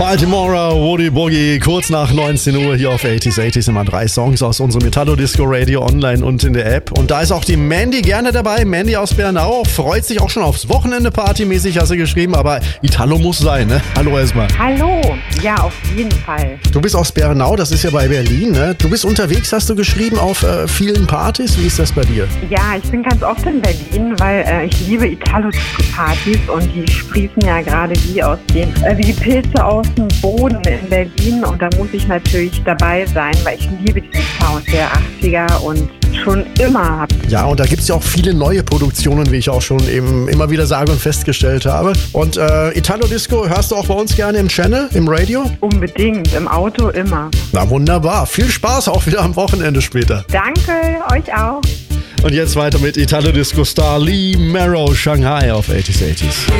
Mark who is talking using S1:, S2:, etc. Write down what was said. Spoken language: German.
S1: Baltimore, Woody Boogie, kurz nach 19 Uhr hier auf 80s immer 3 Songs aus unserem Italo Disco Radio online und in der App. Und da ist auch die Mandy gerne dabei. Mandy aus Bernau freut sich auch schon aufs Wochenende, partymäßig hast du geschrieben, aber Italo muss sein, ne? Hallo erstmal.
S2: Hallo, ja, auf jeden Fall.
S1: Du bist aus Bernau, das ist ja bei Berlin, ne? Du bist unterwegs, hast du geschrieben, auf vielen Partys. Wie ist das bei dir?
S2: Ja, ich bin ganz oft in Berlin, weil ich liebe Italo-Partys und die sprießen ja gerade wie die Pilze aus dem Boden in Berlin und da muss ich natürlich dabei sein, weil ich liebe diesen Sound der 80er und schon immer habe.
S1: Ja, und da gibt es ja auch viele neue Produktionen, wie ich auch schon eben immer wieder sage und festgestellt habe. Und Italo Disco hörst du auch bei uns gerne im Channel, im Radio?
S2: Unbedingt, im Auto immer.
S1: Na wunderbar, viel Spaß auch wieder am Wochenende später.
S2: Danke, euch auch.
S1: Und jetzt weiter mit Italo Disco Star Lee Marrow, Shanghai auf 80s.